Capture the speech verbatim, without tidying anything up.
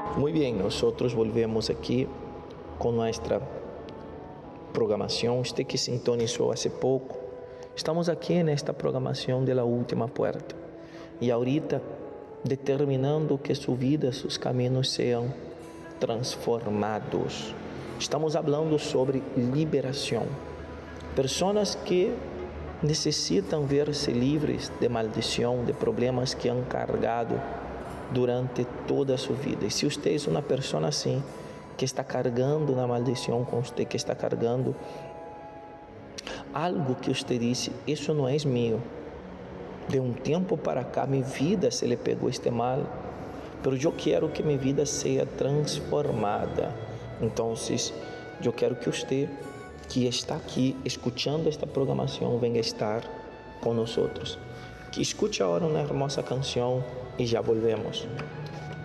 Muy bien, nosotros volvemos aquí con nuestra programación. Usted que sintonizó hace poco, estamos aquí en esta programación de la última puerta. Y ahorita determinando que su vida, sus caminos sean transformados. Estamos hablando sobre liberación. Personas que necessitam ver-se livres de maldição, de problemas que han cargado durante toda a sua vida. E se você é uma pessoa assim, que está carregando uma maldição com você, que está carregando algo que você disse, isso não é meu. De um tempo para cá, minha vida se lhe pegou este mal, mas eu quero que minha vida seja transformada. Então, eu quero que você, que está aqui escutando esta programação, venha estar com nós. Que escute agora uma hermosa canção e já volvemos.